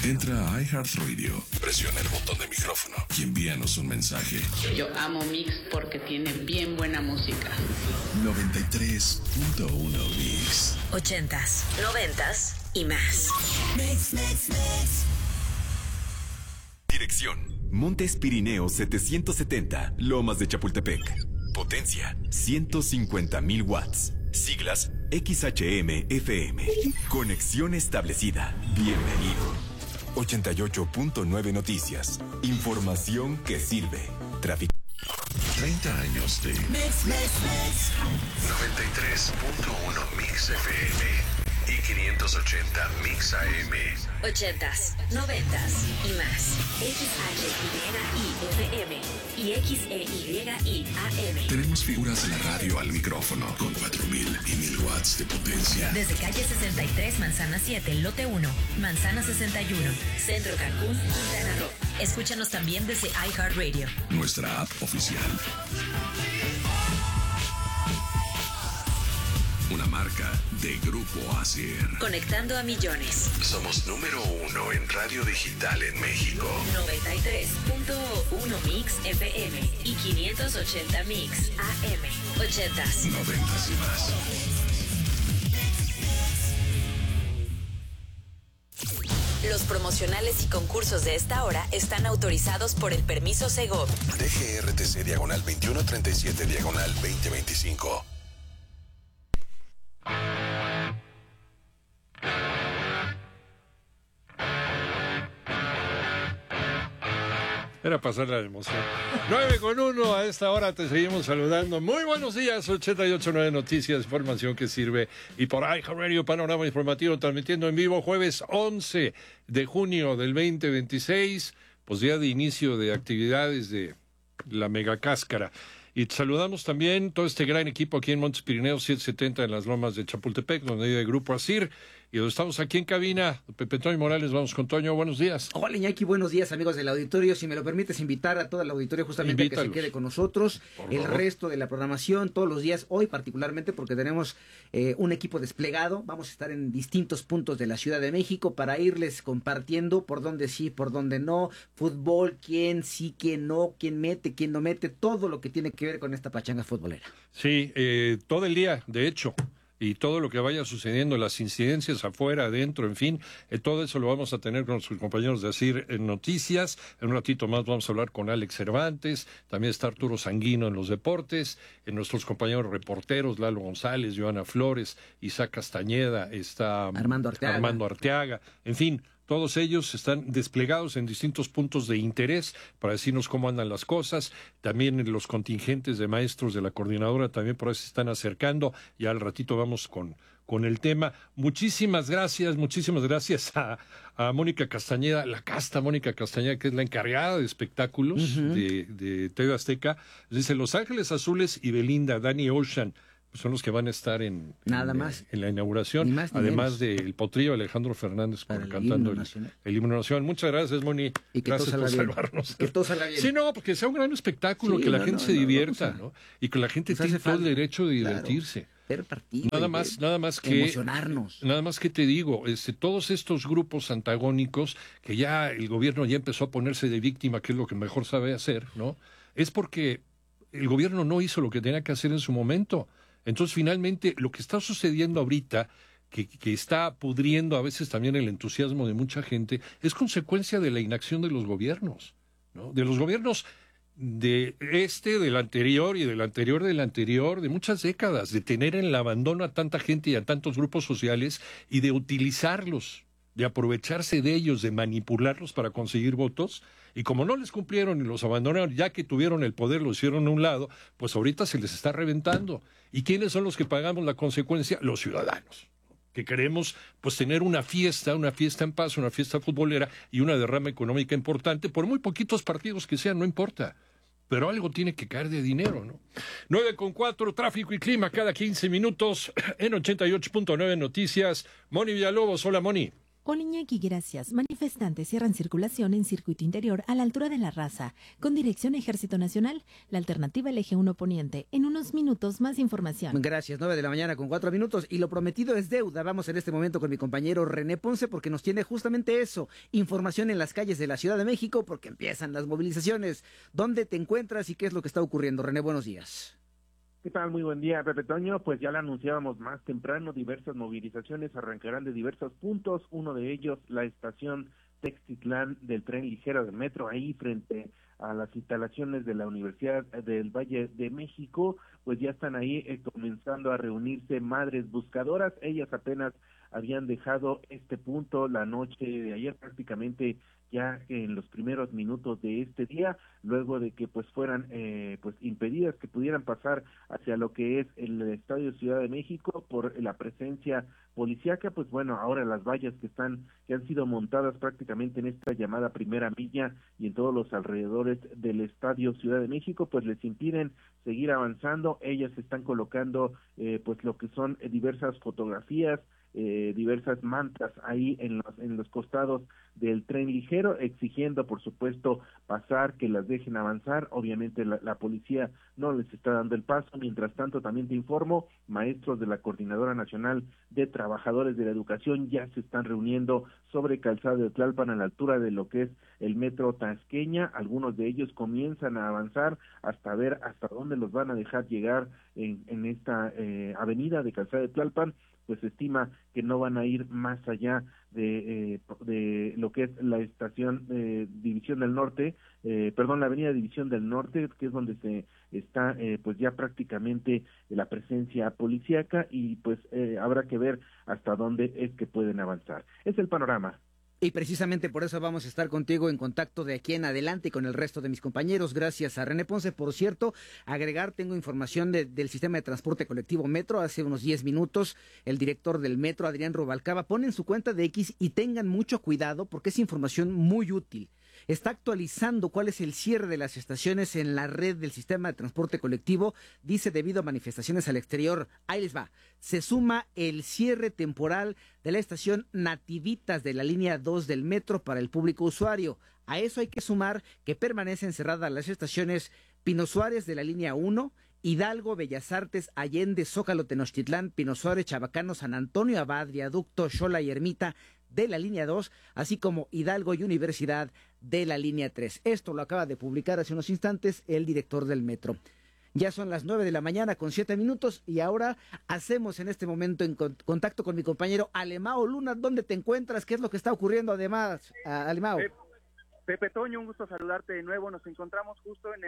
Entra a iHeartRadio, presiona el botón de micrófono y envíanos un mensaje. Yo amo Mix porque tiene bien buena música. 93.1 Mix. 80s, 90s y más. Mix. Dirección: Montes Pirineos 770, Lomas de Chapultepec. Potencia: 150,000 watts. Siglas: XHM-FM. Conexión establecida. Bienvenido. 88.9 Noticias. Información que sirve. Tráfico. 30 años de Mix. 93.1 Mix FM y 580 Mix AM. 80s, 90s y más. XHYIFM y XEYIAM. Tenemos figuras de la radio al micrófono con 4,000 y 1,000 watts de potencia. Desde calle 63, Manzana 7, lote 1, Manzana 61, Centro Cancún, Quintana Roo. Escúchanos también desde iHeartRadio. Nuestra app oficial. Una marca de Grupo ASIR. Conectando a millones. Somos número 1 en radio digital en México. 93.1 Mix FM y 580 Mix AM. 80s. 90s y más. Los promocionales y concursos de esta hora están autorizados por el permiso Segov. DGRTC /2137/2025. Era pasar la emoción. 9:01 a esta hora te seguimos saludando. Muy buenos días, 88.9 Noticias, información que sirve. Y por iHeartRadio, panorama informativo, transmitiendo en vivo jueves 11 de junio del 2026, pues día de inicio de actividades de la Mega Cáscara. Y saludamos también todo este gran equipo aquí en Montes Pirineos 770 en las Lomas de Chapultepec, donde hay el Grupo ASIR, y donde estamos aquí en cabina. Pepe Toño Morales, vamos con Toño, buenos días. Hola Iñaki, buenos días amigos del auditorio. Si me lo permites, invitar a toda la auditorio justamente a que se quede con nosotros el resto de la programación, todos los días, hoy particularmente porque tenemos un equipo desplegado. Vamos a estar en distintos puntos de la Ciudad de México para irles compartiendo por dónde sí, por dónde no, fútbol, quién sí, quién no, quién mete, quién no mete, todo lo que tiene que ver con esta pachanga futbolera. Sí, todo el día, de hecho, y todo lo que vaya sucediendo, las incidencias afuera, adentro, en fin, todo eso lo vamos a tener con nuestros compañeros de ASIR en Noticias. En un ratito más vamos a hablar con Alex Cervantes, también está Arturo Sanguino en los deportes, en nuestros compañeros reporteros, Lalo González, Joana Flores, Isaac Castañeda, está Armando Arteaga, en fin. Todos ellos están desplegados en distintos puntos de interés para decirnos cómo andan las cosas. También los contingentes de maestros de la coordinadora también por ahí se están acercando. Ya al ratito vamos con el tema. Muchísimas gracias a Mónica Castañeda, la casta Mónica Castañeda, que es la encargada de espectáculos de TV Azteca. Dice Los Ángeles Azules y Belinda, Danny Ocean, son los que van a estar en la inauguración, más, además del potrillo Alejandro Fernández cantando el himno nacional. Muchas gracias, Moni. Y que gracias por salvarnos. Que todo salga bien. Sí, no, porque sea un gran espectáculo, que la gente se divierta, ¿no? Y que la gente tiene todo el derecho de divertirse. Ver partido. Nada más que emocionarnos. Nada más que te digo, todos estos grupos antagónicos que ya el gobierno ya empezó a ponerse de víctima, que es lo que mejor sabe hacer, ¿no? Es porque el gobierno no hizo lo que tenía que hacer en su momento. Entonces, finalmente, lo que está sucediendo ahorita, que está pudriendo a veces también el entusiasmo de mucha gente, es consecuencia de la inacción de los gobiernos, ¿no? De los gobiernos del anterior y del anterior, de muchas décadas, de tener en el abandono a tanta gente y a tantos grupos sociales y de utilizarlos, de aprovecharse de ellos, de manipularlos para conseguir votos. Y como no les cumplieron y los abandonaron, ya que tuvieron el poder, lo hicieron a un lado, pues ahorita se les está reventando. ¿Y quiénes son los que pagamos la consecuencia? Los ciudadanos, que queremos pues tener una fiesta en paz, una fiesta futbolera y una derrama económica importante, por muy poquitos partidos que sean, no importa. Pero algo tiene que caer de dinero, ¿no? 9:04, tráfico y clima cada 15 minutos en 88.9 Noticias. Moni Villalobos, hola Moni. Hola Iñaki, gracias. Manifestantes cierran circulación en circuito interior a la altura de La Raza, con dirección Ejército Nacional, la alternativa el Eje 1 Poniente. En unos minutos, más información. Gracias, 9:04 a.m, y lo prometido es deuda. Vamos en este momento con mi compañero René Ponce, porque nos tiene justamente eso, información en las calles de la Ciudad de México, porque empiezan las movilizaciones. ¿Dónde te encuentras y qué es lo que está ocurriendo? René, buenos días. ¿Qué tal? Muy buen día, Pepe Toño. Pues ya lo anunciábamos más temprano, diversas movilizaciones arrancarán de diversos puntos, uno de ellos la estación Textitlán del tren ligero del metro, ahí frente a las instalaciones de la Universidad del Valle de México, pues ya están ahí comenzando a reunirse madres buscadoras. Ellas apenas habían dejado este punto la noche de ayer, prácticamente ya en los primeros minutos de este día, luego de que pues fueran pues impedidas que pudieran pasar hacia lo que es el Estadio Ciudad de México por la presencia policíaca. Pues bueno, ahora las vallas que han sido montadas prácticamente en esta llamada primera milla y en todos los alrededores del Estadio Ciudad de México, pues les impiden seguir avanzando. Ellas están colocando pues lo que son diversas fotografías, diversas mantas ahí en los costados del tren ligero, exigiendo por supuesto pasar, que las dejen avanzar. Obviamente la policía no les está dando el paso. Mientras tanto, también te informo, maestros de la Coordinadora Nacional de Trabajadores de la Educación ya se están reuniendo sobre Calzada de Tlalpan a la altura de lo que es el metro Tasqueña. Algunos de ellos comienzan a avanzar hasta ver hasta dónde los van a dejar llegar en esta avenida de Calzada de Tlalpan. Pues se estima que no van a ir más allá de lo que es la estación División del Norte, la avenida División del Norte, que es donde se está pues ya prácticamente la presencia policíaca, y pues habrá que ver hasta dónde es que pueden avanzar. Es el panorama. Y precisamente por eso vamos a estar contigo en contacto de aquí en adelante y con el resto de mis compañeros. Gracias a René Ponce. Por cierto, tengo información del sistema de transporte colectivo Metro. Hace unos 10 minutos, el director del Metro, Adrián Rubalcaba, pone en su cuenta de X, y tengan mucho cuidado porque es información muy útil. Está actualizando cuál es el cierre de las estaciones en la red del sistema de transporte colectivo. Dice, debido a manifestaciones al exterior, ahí les va, se suma el cierre temporal de la estación Nativitas de la línea 2 del metro para el público usuario. A eso hay que sumar que permanecen cerradas las estaciones Pino Suárez de la línea 1, Hidalgo, Bellas Artes, Allende, Zócalo, Tenochtitlán, Pino Suárez, Chabacano, San Antonio Abad, Viaducto, Xola y Ermita de la línea 2, así como Hidalgo y Universidad de la línea 3. Esto lo acaba de publicar hace unos instantes el director del Metro. Ya son las 9:07 a.m, y ahora hacemos en este momento en contacto con mi compañero Alemao Luna. ¿Dónde te encuentras? ¿Qué es lo que está ocurriendo además, Alemao? Pepe Toño, un gusto saludarte de nuevo. Nos encontramos justo en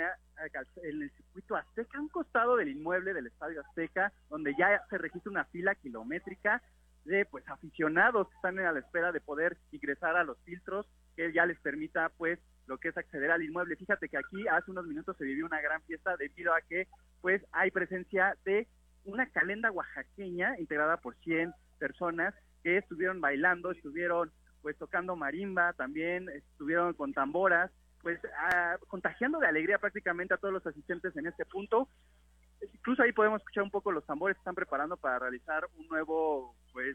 el circuito Azteca, a un costado del inmueble del Estadio Azteca, donde ya se registra una fila kilométrica de pues aficionados que están a la espera de poder ingresar a los filtros que ya les permita pues lo que es acceder al inmueble. Fíjate que aquí hace unos minutos se vivió una gran fiesta debido a que pues hay presencia de una calenda oaxaqueña integrada por 100 personas que estuvieron bailando, estuvieron pues tocando marimba, también estuvieron con tamboras, pues contagiando de alegría prácticamente a todos los asistentes en este punto. Incluso ahí podemos escuchar un poco los tambores que están preparando para realizar un nuevo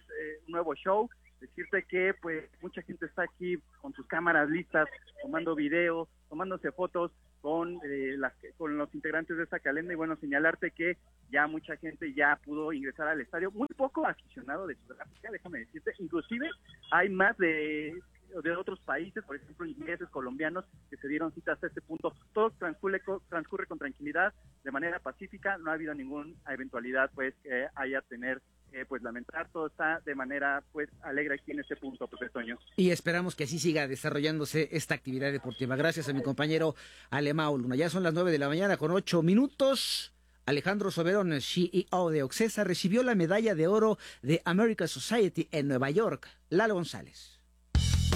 show. Decirte que pues mucha gente está aquí con sus cámaras listas, tomando video, tomándose fotos con los integrantes de esta calenda, y bueno, señalarte que ya mucha gente ya pudo ingresar al estadio, muy poco aficionado de Sudáfrica, déjame decirte, inclusive hay más de otros países, por ejemplo ingleses, colombianos, que se dieron cita hasta este punto. Todo transcurre con tranquilidad, de manera pacífica, no ha habido ninguna eventualidad pues que haya tener pues lamentar. Todo está de manera pues alegre aquí en este punto, Pepe Toño. Y esperamos que así siga desarrollándose esta actividad deportiva. Gracias a mi compañero Alemao Luna. Ya son las 9:08 a.m. Alejandro Soberón, CEO de Oxesa, recibió la medalla de oro de American Society en Nueva York. Lalo González.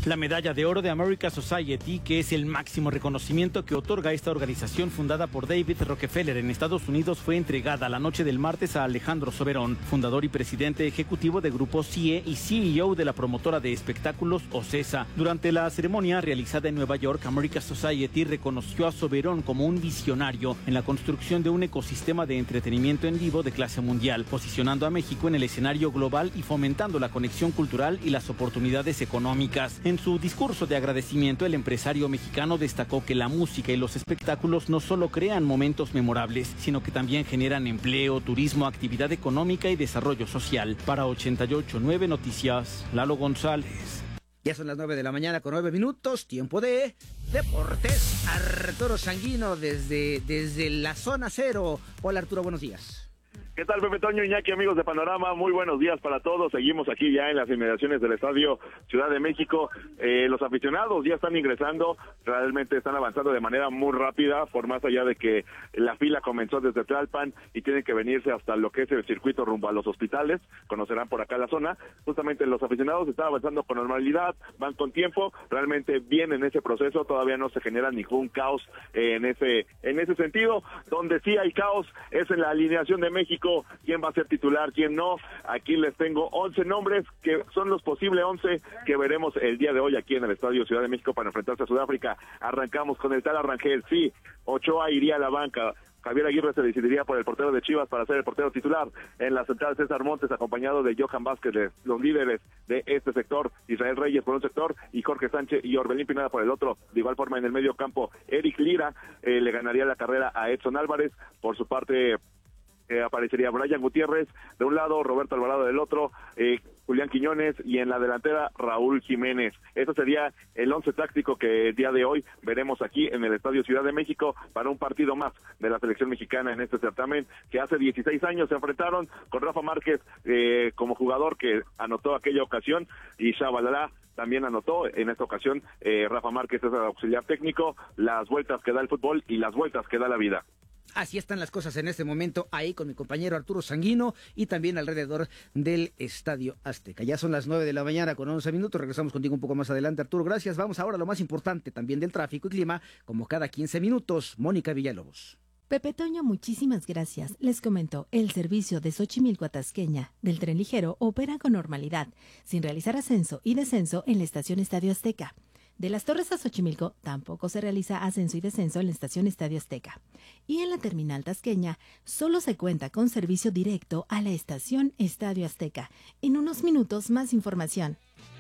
La medalla de oro de American Society, que es el máximo reconocimiento que otorga esta organización fundada por David Rockefeller en Estados Unidos, fue entregada la noche del martes a Alejandro Soberón, fundador y presidente ejecutivo de Grupo CIE y CEO de la promotora de espectáculos OCESA. Durante la ceremonia realizada en Nueva York, American Society reconoció a Soberón como un visionario en la construcción de un ecosistema de entretenimiento en vivo de clase mundial, posicionando a México en el escenario global y fomentando la conexión cultural y las oportunidades económicas. En su discurso de agradecimiento, el empresario mexicano destacó que la música y los espectáculos no solo crean momentos memorables, sino que también generan empleo, turismo, actividad económica y desarrollo social. Para 88.9 Noticias, Lalo González. Ya son las 9 de la mañana con 9 minutos, tiempo de Deportes. Arturo Sanguino desde la zona cero. Hola Arturo, buenos días. ¿Qué tal, Pepe Toño, Iñaki, amigos de Panorama? Muy buenos días para todos. Seguimos aquí ya en las inmediaciones del Estadio Ciudad de México. Los aficionados ya están ingresando, realmente están avanzando de manera muy rápida, por más allá de que la fila comenzó desde Tlalpan y tienen que venirse hasta lo que es el circuito rumbo a los hospitales. Conocerán por acá la zona. Justamente los aficionados están avanzando con normalidad, van con tiempo, realmente bien en ese proceso. Todavía no se genera ningún caos en ese sentido. Donde sí hay caos es en la alineación de México. ¿Quién va a ser titular, quién no? Aquí les tengo 11 nombres que son los posibles 11 que veremos el día de hoy aquí en el Estadio Ciudad de México para enfrentarse a Sudáfrica. Arrancamos con el tal Arrangel. Sí, Ochoa iría a la banca. Javier Aguirre se decidiría por el portero de Chivas para ser el portero titular. En la central, César Montes, acompañado de Johan Vázquez, los líderes de este sector. Israel Reyes por un sector y Jorge Sánchez y Orbelín Pineda por el otro. De igual forma, en el medio campo, Eric Lira le ganaría la carrera a Edson Álvarez. Por su parte, aparecería Brian Gutiérrez de un lado, Roberto Alvarado del otro, Julián Quiñones, y en la delantera Raúl Jiménez. Eso sería el 11 táctico que el día de hoy veremos aquí en el Estadio Ciudad de México para un partido más de la selección mexicana en este certamen, que hace 16 años se enfrentaron con Rafa Márquez como jugador que anotó aquella ocasión, y Shabalala también anotó en esta ocasión. Rafa Márquez es el auxiliar técnico. Las vueltas que da el fútbol y las vueltas que da la vida. Así están las cosas en este momento, ahí con mi compañero Arturo Sanguino y también alrededor del Estadio Azteca. Ya son las 9 de la mañana con 11 minutos, regresamos contigo un poco más adelante, Arturo, gracias. Vamos ahora a lo más importante también del tráfico y clima, como cada 15 minutos, Mónica Villalobos. Pepe Toño, muchísimas gracias. Les comento, el servicio de Xochimilco a Tasqueña del tren ligero opera con normalidad, sin realizar ascenso y descenso en la estación Estadio Azteca. De Las Torres a Xochimilco tampoco se realiza ascenso y descenso en la estación Estadio Azteca. Y en la terminal tasqueña solo se cuenta con servicio directo a la estación Estadio Azteca. En unos minutos más información.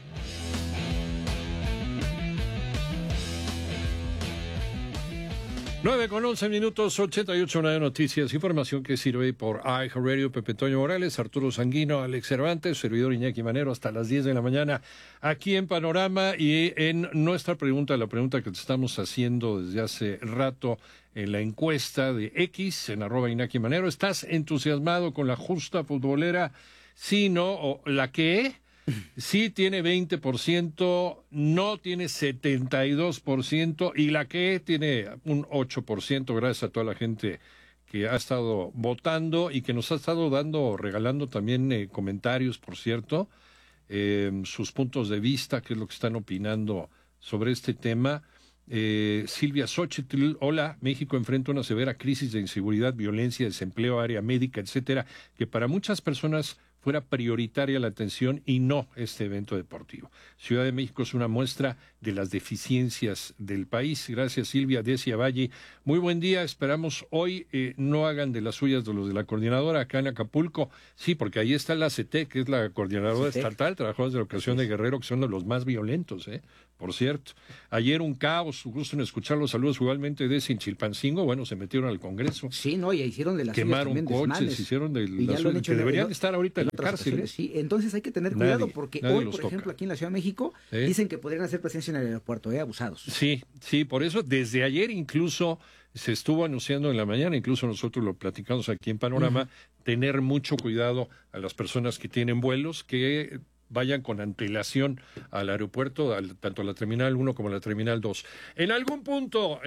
9:11 minutos, 88.9 Noticias, información que sirve por iHeartRadio. Pepe Toño Morales, Arturo Sanguino, Alex Cervantes, servidor Iñaki Manero, hasta las 10 de la mañana, aquí en Panorama. Y en nuestra pregunta, la pregunta que te estamos haciendo desde hace rato en la encuesta de X, en @Iñaki Manero, ¿estás entusiasmado con la justa futbolera? Sí, no, o la que sí tiene 20%, no tiene 72%, y la que tiene un 8%, gracias a toda la gente que ha estado votando y que nos ha estado regalando también comentarios, por cierto, sus puntos de vista, qué es lo que están opinando sobre este tema. Silvia Xochitl, hola, México enfrenta una severa crisis de inseguridad, violencia, desempleo, área médica, etcétera, que para muchas personas fuera prioritaria la atención y no este evento deportivo. Ciudad de México es una muestra de las deficiencias del país. Gracias, Silvia. Decia Valle, muy buen día. Esperamos hoy no hagan de las suyas de los de la coordinadora acá en Acapulco. Sí, porque ahí está la CETEC, que es la coordinadora estatal, trabajadores de la Educación de Guerrero, que son de los más violentos, por cierto. Ayer un caos, gusto en escuchar los saludos igualmente de Chilpancingo. Bueno, se metieron al Congreso. Sí, no, y hicieron de las quemaron coches, hicieron de las suyas, que deberían estar ahorita en la cárcel. Sí, entonces hay que tener cuidado porque hoy, por ejemplo, aquí en la Ciudad de México, dicen que podrían hacer presencia en el aeropuerto, abusados. Sí, por eso desde ayer incluso se estuvo anunciando en la mañana, incluso nosotros lo platicamos aquí en Panorama, tener mucho cuidado a las personas que tienen vuelos, que vayan con antelación al aeropuerto, tanto a la Terminal 1 como a la Terminal 2. En algún punto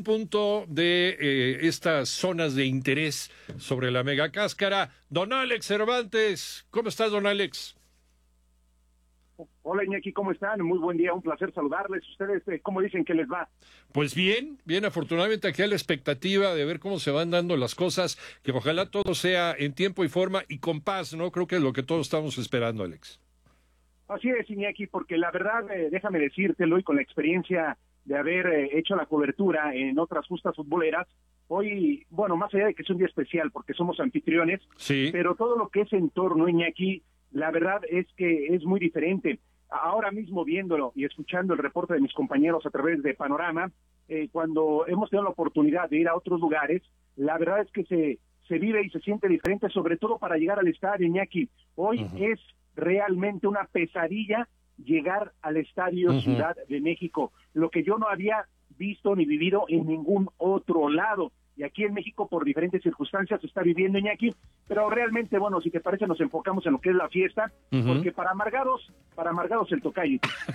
de estas zonas de interés sobre la megacáscara, don Alex Cervantes. ¿Cómo estás, don Alex? Hola Iñaki, ¿cómo están? Muy buen día, un placer saludarles. ¿Ustedes cómo dicen que les va? Pues bien, afortunadamente aquí a la expectativa de ver cómo se van dando las cosas, que ojalá todo sea en tiempo y forma y con paz, ¿no? Creo que es lo que todos estamos esperando, Alex. Así es, Iñaki, porque la verdad, déjame decírtelo, y con la experiencia de haber hecho la cobertura en otras justas futboleras, hoy, bueno, más allá de que es un día especial porque somos anfitriones, sí, pero todo lo que es en torno, Iñaki, la verdad es que es muy diferente. Ahora mismo viéndolo y escuchando el reporte de mis compañeros a través de Panorama, cuando hemos tenido la oportunidad de ir a otros lugares, la verdad es que se vive y se siente diferente, sobre todo para llegar al estadio, Iñaki. Hoy es realmente una pesadilla llegar al estadio Ciudad de México, lo que yo no había visto ni vivido en ningún otro lado. Y aquí en México, por diferentes circunstancias, se está viviendo, Iñaki, pero realmente, bueno, si te parece, nos enfocamos en lo que es la fiesta, porque para amargados el tocayo.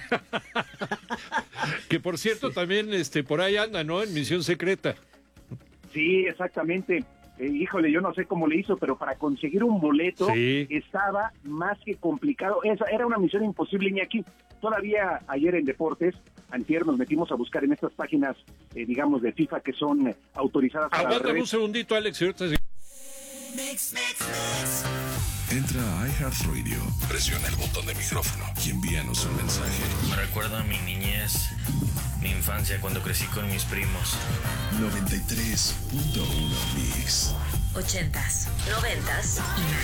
Que por cierto, también por ahí anda, ¿no? En misión secreta. Sí, exactamente. Híjole, yo no sé cómo le hizo, pero para conseguir un boleto estaba más que complicado. Esa era una misión imposible, Iñaki. Todavía ayer en Deportes, antier, nos metimos a buscar en estas páginas, digamos, de FIFA que son autorizadas para Aguántame un segundito, Alex. Entra a iHeartRadio, presiona el botón de micrófono y envíanos un mensaje. Me recuerda a mi niñez, mi infancia, cuando crecí con mis primos. 93.1 Mix. 80s, 90s y